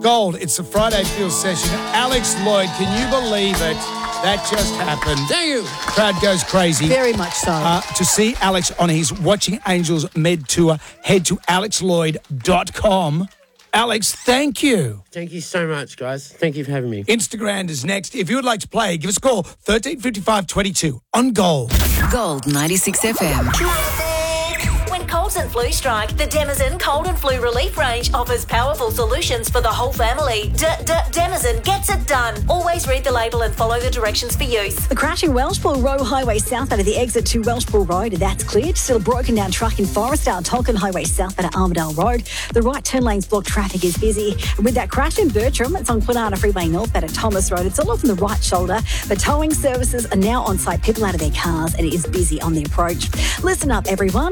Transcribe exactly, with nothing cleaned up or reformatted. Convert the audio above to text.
Gold, it's a Friday Feel session. Alex Lloyd, can you believe it? That just happened. Thank you. Crowd goes crazy. Very much so. Uh, to see Alex on his Watching Angels Med Tour, head to alex lloyd dot com. Alex, thank you. Thank you so much, guys. Thank you for having me. Instagram is next. If you would like to play, give us a call, thirteen fifty-five twenty-two on Gold. Gold ninety-six F M. When colds and flu strike, the Denizen Cold and Flu Relief Range offers powerful solutions for the whole family. D-D-Denizen gets it done. Always read the label and follow the directions for use. The crash in Welshpool Road Highway southbound at the exit to Welshpool Road, that's cleared. Still a broken down truck in Forestdale, Tolkien Highway southbound at Armadale Road. The right turn lanes blocked, traffic is busy. And with that crash in Bertram, it's on Kwinana Freeway northbound at Thomas Road. It's all off on the right shoulder. The towing services are now on site. People out of their cars and it is busy on the approach. Listen up, everyone.